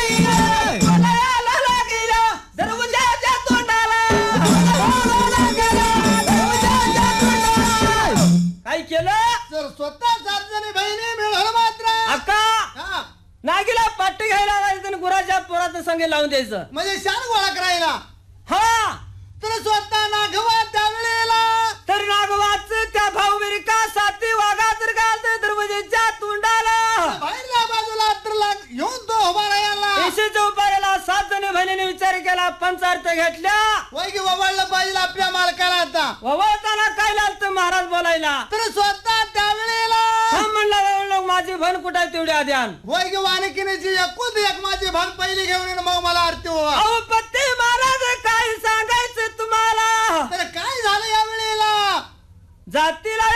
काय केलं जर स्वतः 7 जणी बहिणी मिळवलं मात्र अक्का नागीला पाट्टी घ्यायला लावायचं आणि गुराच्या पोराचं संगे लावून द्यायचं म्हणजे शान गोळा करायला. हा तर स्वतः नागवा त्यावेळेला तर नागवाच त्या भाऊबिरिका साती वाघा तर घालते दरवाजेच्या तोंडाला बाहेरल्या बाजूला तर येऊन तो उभा राहायला. ऐशीच्या उपायाला 7 जणी बहिणीने विचार केला पंचार्थ घेतल्या वय की वळलं पाहिजे आपल्या मालकाला. आता ववळताना काय लागतं महाराज बोलायला तर स्वतः त्यावेळेला म्हणलं माझी बहीण कुठे आहे तेवढी आध्यान वय की वानकिनीची एकूण एक माझी भाग पहिली घेऊन येणं मग मला आरती व्हावा. अहो पत्ती महाराज काय सांगायचं तुम्हाला तर काय झालं या वेळेला जातीला